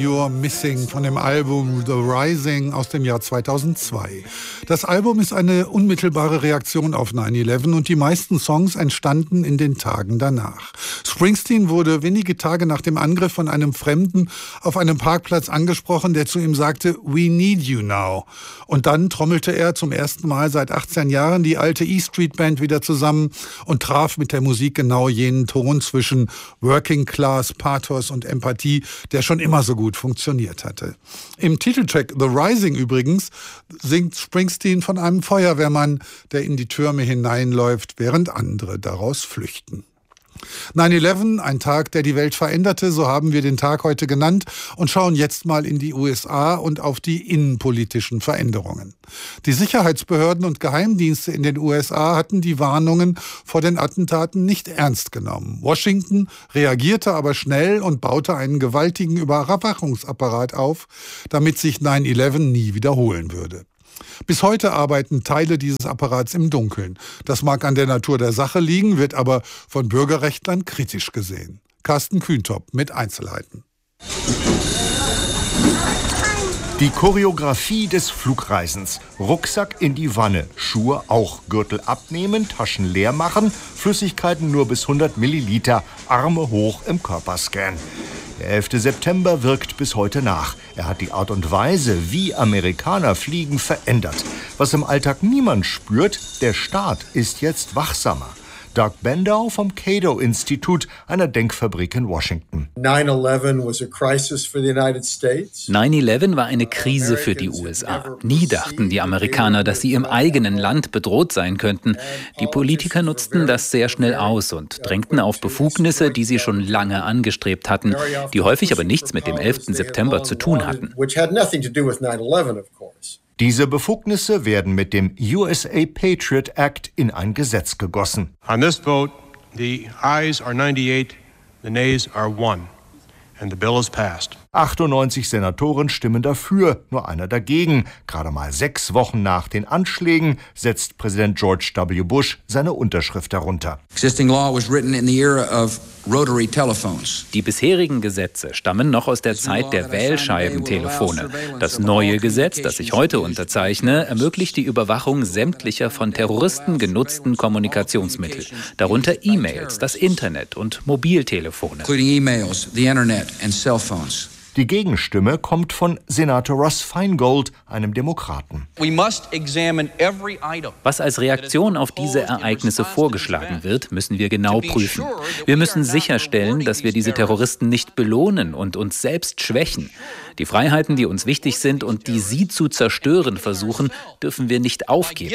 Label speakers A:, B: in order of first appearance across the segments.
A: You're Missing von dem Album The Rising aus dem Jahr 2002. Das Album ist eine unmittelbare Reaktion auf 9/11 und die meisten Songs entstanden in den Tagen danach. Springsteen wurde wenige Tage nach dem Angriff von einem Fremden auf einem Parkplatz angesprochen, der zu ihm sagte, "We need you now." Und dann trommelte er zum ersten Mal seit 18 Jahren die alte E-Street Band wieder zusammen und traf mit der Musik genau jenen Ton zwischen Working Class, Pathos und Empathie, der schon immer so gut funktioniert hatte. Im Titeltrack The Rising übrigens singt Springsteen von einem Feuerwehrmann, der in die Türme hineinläuft, während andere daraus flüchten. 9/11, ein Tag, der die Welt veränderte, so haben wir den Tag heute genannt und schauen jetzt mal in die USA und auf die innenpolitischen Veränderungen. Die Sicherheitsbehörden und Geheimdienste in den USA hatten die Warnungen vor den Attentaten nicht ernst genommen. Washington reagierte aber schnell und baute einen gewaltigen Überwachungsapparat auf, damit sich 9/11 nie wiederholen würde. Bis heute arbeiten Teile dieses Apparats im Dunkeln. Das mag an der Natur der Sache liegen, wird aber von Bürgerrechtlern kritisch gesehen. Carsten Kühntop mit Einzelheiten.
B: Die Choreografie des Flugreisens. Rucksack in die Wanne, Schuhe auch, Gürtel abnehmen, Taschen leer machen, Flüssigkeiten nur bis 100 Milliliter, Arme hoch im Körperscan. Der 11. September wirkt bis heute nach. Er hat die Art und Weise, wie Amerikaner fliegen, verändert. Was im Alltag niemand spürt, der Staat ist jetzt wachsamer. Doug Bandow vom Cato-Institut, einer Denkfabrik in Washington.
C: 9/11 war eine Krise für die USA. Nie dachten die Amerikaner, dass sie im eigenen Land bedroht sein könnten. Die Politiker nutzten das sehr schnell aus und drängten auf Befugnisse, die sie schon lange angestrebt hatten, die häufig aber nichts mit dem 11. September zu tun hatten.
B: Diese Befugnisse werden mit dem USA Patriot Act in ein Gesetz gegossen.
D: On this vote, the ayes are 98, the nays are 1, and the bill is passed.
B: 98 Senatoren stimmen dafür, nur einer dagegen. Gerade mal 6 Wochen nach den Anschlägen setzt Präsident George W. Bush seine Unterschrift darunter.
E: Existing law was written in the era of rotary telephones.
C: Die bisherigen Gesetze stammen noch aus der Zeit der Wählscheibentelefone. Das neue Gesetz, das ich heute unterzeichne, ermöglicht die Überwachung sämtlicher von Terroristen genutzten Kommunikationsmittel, darunter E-Mails, das Internet und Mobiltelefone.
E: Including emails, the internet and cell phones.
B: Die Gegenstimme kommt von Senator Russ Feingold, einem Demokraten.
C: Was als Reaktion auf diese Ereignisse vorgeschlagen wird, müssen wir genau prüfen. Wir müssen sicherstellen, dass wir diese Terroristen nicht belohnen und uns selbst schwächen. Die Freiheiten, die uns wichtig sind und die sie zu zerstören versuchen, dürfen wir nicht aufgeben.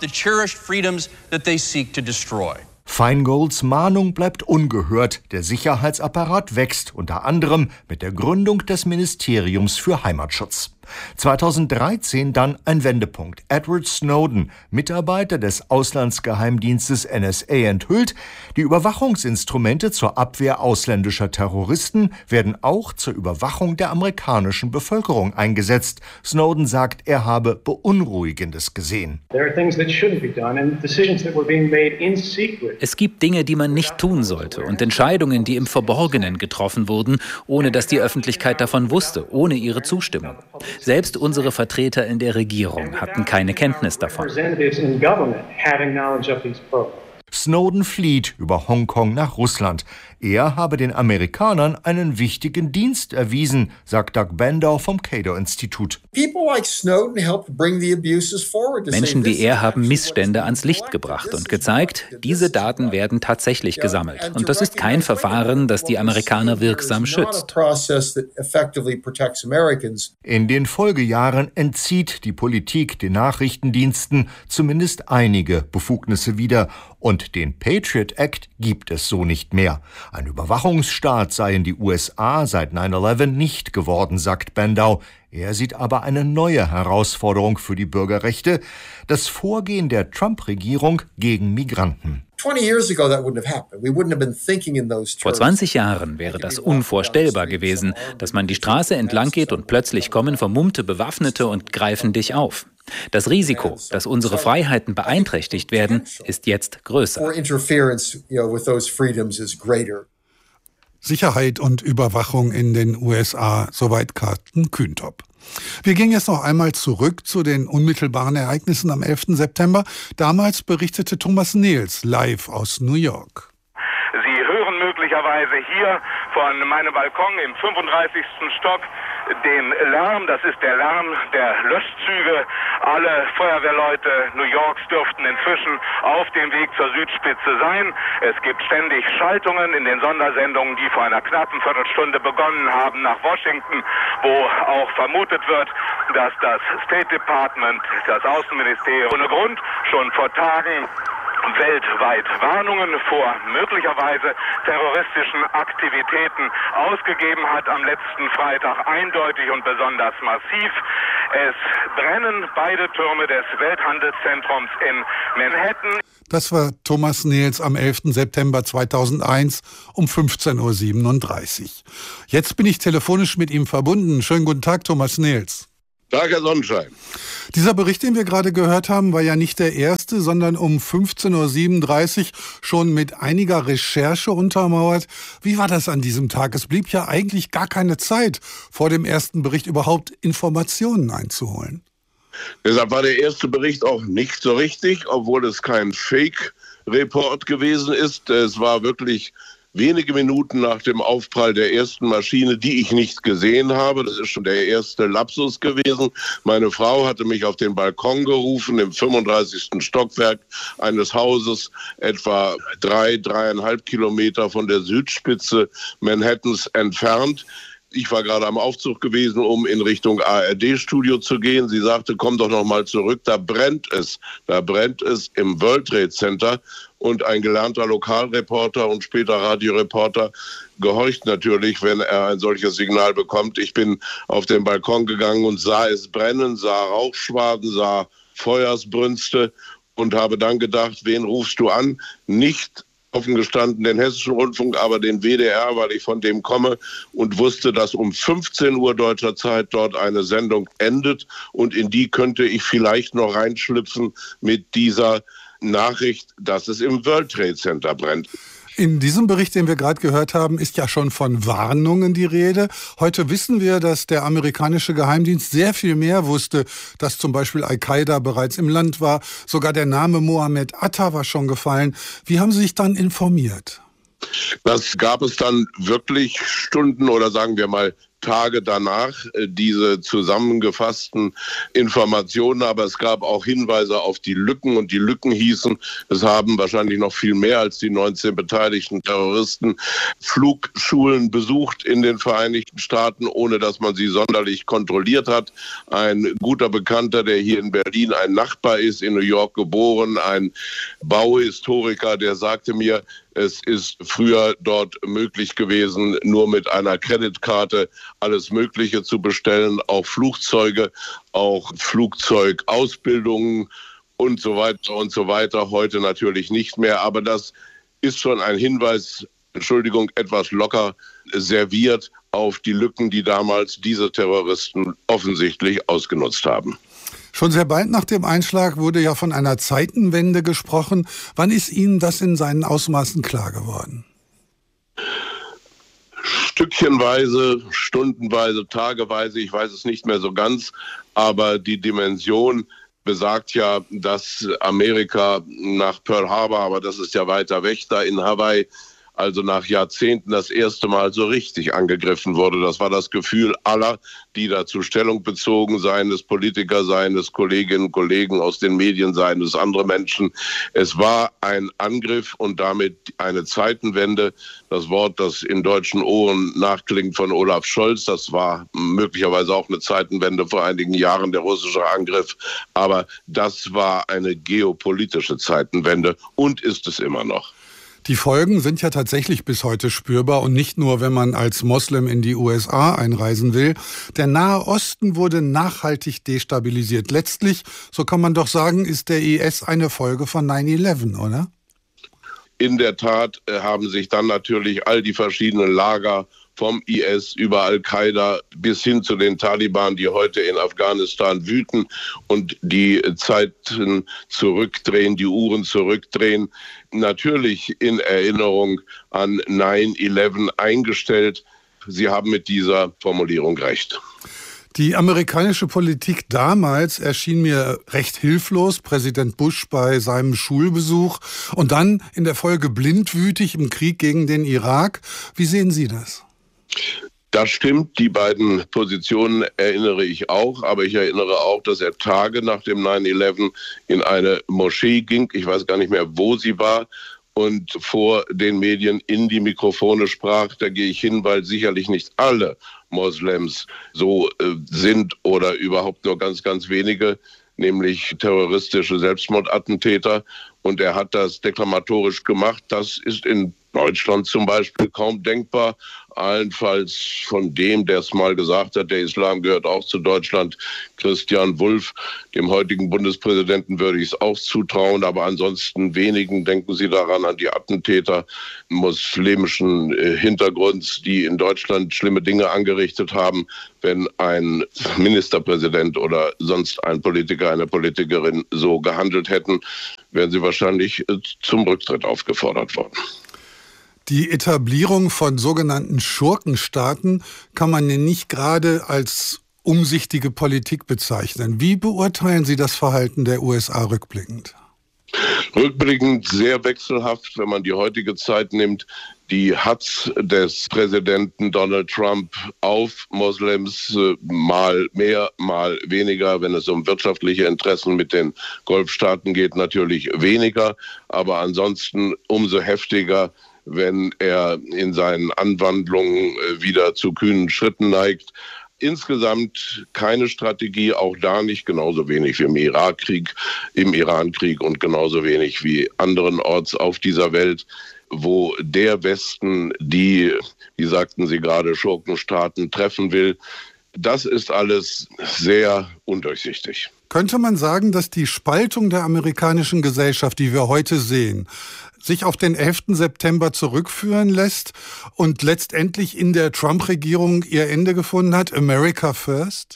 B: Feingolds Mahnung bleibt ungehört. Der Sicherheitsapparat wächst, unter anderem mit der Gründung des Ministeriums für Heimatschutz. 2013 dann ein Wendepunkt. Edward Snowden, Mitarbeiter des Auslandsgeheimdienstes NSA, enthüllt, die Überwachungsinstrumente zur Abwehr ausländischer Terroristen werden auch zur Überwachung der amerikanischen Bevölkerung eingesetzt. Snowden sagt, er habe Beunruhigendes gesehen.
C: Es gibt Dinge, die man nicht tun sollte und Entscheidungen, die im Verborgenen getroffen wurden, ohne dass die Öffentlichkeit davon wusste, ohne ihre Zustimmung. Selbst unsere Vertreter in der Regierung hatten keine Kenntnis davon.
B: Snowden flieht über Hongkong nach Russland. Er habe den Amerikanern einen wichtigen Dienst erwiesen, sagt Doug Bandow vom Cato-Institut.
C: Menschen wie er haben Missstände ans Licht gebracht und gezeigt, diese Daten werden tatsächlich gesammelt. Und das ist kein Verfahren, das die Amerikaner wirksam schützt.
B: In den Folgejahren entzieht die Politik den Nachrichtendiensten zumindest einige Befugnisse wieder. Und den Patriot Act gibt es so nicht mehr. Ein Überwachungsstaat seien die USA seit 9/11 nicht geworden, sagt Bandow. Er sieht aber eine neue Herausforderung für die Bürgerrechte, das Vorgehen der Trump-Regierung gegen Migranten.
C: Vor 20 Jahren wäre das unvorstellbar gewesen, dass man die Straße entlang geht und plötzlich kommen vermummte Bewaffnete und greifen dich auf. Das Risiko, dass unsere Freiheiten beeinträchtigt werden, ist jetzt größer.
A: Sicherheit und Überwachung in den USA, soweit Carsten Kühntop. Wir gehen jetzt noch einmal zurück zu den unmittelbaren Ereignissen am 11. September. Damals berichtete Thomas Nehls live aus New York.
F: Sie hören möglicherweise hier von meinem Balkon im 35. Stock den Lärm, das ist der Lärm der Löschzüge. Alle Feuerwehrleute New Yorks dürften inzwischen auf dem Weg zur Südspitze sein. Es gibt ständig Schaltungen in den Sondersendungen, die vor einer knappen Viertelstunde begonnen haben nach Washington, wo auch vermutet wird, dass das State Department, das Außenministerium, ohne Grund schon vor Tagen weltweit Warnungen vor möglicherweise terroristischen Aktivitäten ausgegeben hat am letzten Freitag, eindeutig und besonders massiv. Es brennen beide Türme des Welthandelszentrums in Manhattan.
A: Das war Thomas Nehls am 11. September 2001 um 15.37 Uhr. Jetzt bin ich telefonisch mit ihm verbunden. Schönen guten Tag, Thomas Nehls.
G: Tag, Herr Sonnenschein.
A: Dieser Bericht, den wir gerade gehört haben, war ja nicht der erste, sondern um 15.37 Uhr schon mit einiger Recherche untermauert. Wie war das an diesem Tag? Es blieb ja eigentlich gar keine Zeit, vor dem ersten Bericht überhaupt Informationen einzuholen.
G: Deshalb war der erste Bericht auch nicht so richtig, obwohl es kein Fake-Report gewesen ist. Es war wirklich wenige Minuten nach dem Aufprall der ersten Maschine, die ich nicht gesehen habe. Das ist schon der erste Lapsus gewesen. Meine Frau hatte mich auf den Balkon gerufen, im 35. Stockwerk eines Hauses, etwa 3,5 Kilometer von der Südspitze Manhattans entfernt. Ich war gerade am Aufzug gewesen, um in Richtung ARD-Studio zu gehen. Sie sagte, komm doch noch mal zurück, da brennt es. Da brennt es im World Trade Center. Und ein gelernter Lokalreporter und später Radioreporter gehorcht natürlich, wenn er ein solches Signal bekommt. Ich bin auf den Balkon gegangen und sah es brennen, sah Rauchschwaden, sah Feuersbrünste und habe dann gedacht, wen rufst du an? Nicht offen gestanden den Hessischen Rundfunk, aber den WDR, weil ich von dem komme und wusste, dass um 15 Uhr deutscher Zeit dort eine Sendung endet und in die könnte ich vielleicht noch reinschlüpfen mit dieser Nachricht, dass es im World Trade Center brennt.
A: In diesem Bericht, den wir gerade gehört haben, ist ja schon von Warnungen die Rede. Heute wissen wir, dass der amerikanische Geheimdienst sehr viel mehr wusste, dass zum Beispiel Al-Qaida bereits im Land war. Sogar der Name Mohammed Atta war schon gefallen. Wie haben Sie sich dann informiert?
G: Das gab es dann wirklich Stunden oder sagen wir mal Tage danach, diese zusammengefassten Informationen, aber es gab auch Hinweise auf die Lücken und die Lücken hießen, es haben wahrscheinlich noch viel mehr als die 19 beteiligten Terroristen Flugschulen besucht in den Vereinigten Staaten, ohne dass man sie sonderlich kontrolliert hat. Ein guter Bekannter, der hier in Berlin ein Nachbar ist, in New York geboren, ein Bauhistoriker, der sagte mir, es ist früher dort möglich gewesen, nur mit einer Kreditkarte alles Mögliche zu bestellen, auch Flugzeuge, auch Flugzeugausbildungen und so weiter und so weiter. Heute natürlich nicht mehr, aber das ist schon ein Hinweis, Entschuldigung, etwas locker serviert auf die Lücken, die damals diese Terroristen offensichtlich ausgenutzt haben.
A: Schon sehr bald nach dem Einschlag wurde ja von einer Zeitenwende gesprochen. Wann ist Ihnen das in seinen Ausmaßen klar geworden?
G: Stückchenweise, stundenweise, tageweise, ich weiß es nicht mehr so ganz, aber die Dimension besagt ja, dass Amerika nach Pearl Harbor, aber das ist ja weiter weg, da in Hawaii, also nach Jahrzehnten das erste Mal so richtig angegriffen wurde. Das war das Gefühl aller, die dazu Stellung bezogen, seien es Politiker, seien es Kolleginnen und Kollegen aus den Medien, seien es andere Menschen. Es war ein Angriff und damit eine Zeitenwende. Das Wort, das in deutschen Ohren nachklingt von Olaf Scholz, das war möglicherweise auch eine Zeitenwende vor einigen Jahren, der russische Angriff. Aber das war eine geopolitische Zeitenwende und ist es immer noch.
A: Die Folgen sind ja tatsächlich bis heute spürbar und nicht nur, wenn man als Moslem in die USA einreisen will. Der Nahe Osten wurde nachhaltig destabilisiert. Letztlich, so kann man doch sagen, ist der IS eine Folge von 9/11, oder?
G: In der Tat haben sich dann natürlich all die verschiedenen Lager vom IS über Al-Qaida bis hin zu den Taliban, die heute in Afghanistan wüten und die Zeiten zurückdrehen, die Uhren zurückdrehen, natürlich in Erinnerung an 9/11 eingestellt. Sie haben mit dieser Formulierung recht.
A: Die amerikanische Politik damals erschien mir recht hilflos. Präsident Bush bei seinem Schulbesuch und dann in der Folge blindwütig im Krieg gegen den Irak. Wie sehen Sie das?
G: Das stimmt, die beiden Positionen erinnere ich auch, aber ich erinnere auch, dass er Tage nach dem 9/11 in eine Moschee ging, ich weiß gar nicht mehr, wo sie war, und vor den Medien in die Mikrofone sprach. Da gehe ich hin, weil sicherlich nicht alle Moslems so sind oder überhaupt nur ganz, ganz wenige, nämlich terroristische Selbstmordattentäter. Und er hat das deklamatorisch gemacht. Das ist in Deutschland zum Beispiel kaum denkbar. Allenfalls von dem, der es mal gesagt hat, der Islam gehört auch zu Deutschland, Christian Wulff, dem heutigen Bundespräsidenten, würde ich es auch zutrauen. Aber ansonsten wenigen. Denken Sie daran an die Attentäter muslimischen Hintergrunds, die in Deutschland schlimme Dinge angerichtet haben. Wenn ein Ministerpräsident oder sonst ein Politiker, eine Politikerin so gehandelt hätten, wären sie wahrscheinlich zum Rücktritt aufgefordert worden.
A: Die Etablierung von sogenannten Schurkenstaaten kann man ja nicht gerade als umsichtige Politik bezeichnen. Wie beurteilen Sie das Verhalten der USA rückblickend?
G: Rückblickend sehr wechselhaft, wenn man die heutige Zeit nimmt. Die Hatz des Präsidenten Donald Trump auf Moslems, mal mehr, mal weniger. Wenn es um wirtschaftliche Interessen mit den Golfstaaten geht, natürlich weniger. Aber ansonsten umso heftiger, wenn er in seinen Anwandlungen wieder zu kühnen Schritten neigt. Insgesamt keine Strategie, auch da nicht, genauso wenig wie im Irakkrieg, im Irankrieg und genauso wenig wie anderenorts auf dieser Welt, wo der Westen die, wie sagten Sie gerade, Schurkenstaaten treffen will. Das ist alles sehr undurchsichtig.
A: Könnte man sagen, dass die Spaltung der amerikanischen Gesellschaft, die wir heute sehen, sich auf den 11. September zurückführen lässt und letztendlich in der Trump-Regierung ihr Ende gefunden hat? America first?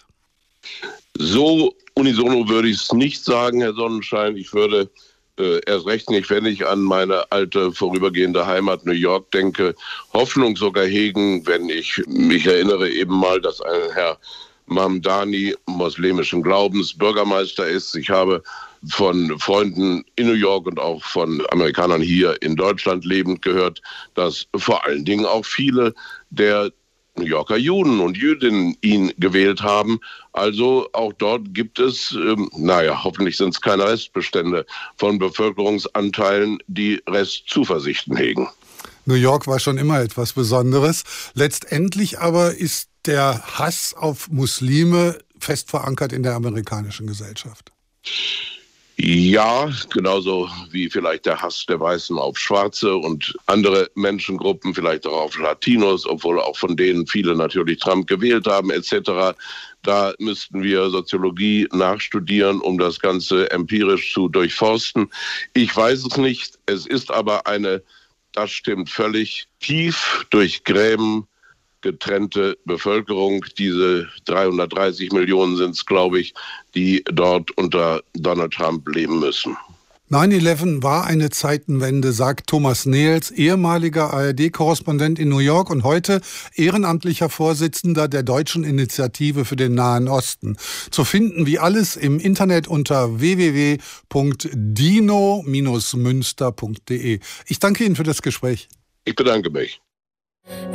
G: So unisono würde ich es nicht sagen, Herr Sonnenschein. Ich würde erst recht nicht, wenn ich an meine alte vorübergehende Heimat New York denke, Hoffnung sogar hegen, wenn ich mich erinnere eben mal, dass ein Herr Mamdani muslimischen Glaubens Bürgermeister ist. Ich habe von Freunden in New York und auch von Amerikanern hier in Deutschland lebend gehört, dass vor allen Dingen auch viele der New Yorker Juden und Jüdinnen ihn gewählt haben. Also auch dort gibt es, hoffentlich sind es keine Restbestände von Bevölkerungsanteilen, die Restzuversichten hegen.
A: New York war schon immer etwas Besonderes. Letztendlich aber ist der Hass auf Muslime fest verankert in der amerikanischen Gesellschaft.
G: Ja, genauso wie vielleicht der Hass der Weißen auf Schwarze und andere Menschengruppen, vielleicht auch auf Latinos, obwohl auch von denen viele natürlich Trump gewählt haben etc. Da müssten wir Soziologie nachstudieren, um das Ganze empirisch zu durchforsten. Ich weiß es nicht. Es ist aber eine, das stimmt völlig, tief durch Gräben getrennte Bevölkerung. Diese 330 Millionen sind es, glaube ich, die dort unter Donald Trump leben müssen.
A: 9/11 war eine Zeitenwende, sagt Thomas Nehls, ehemaliger ARD-Korrespondent in New York und heute ehrenamtlicher Vorsitzender der Deutschen Initiative für den Nahen Osten. Zu finden wie alles im Internet unter www.dino-münster.de. Ich danke Ihnen für das Gespräch.
G: Ich bedanke mich.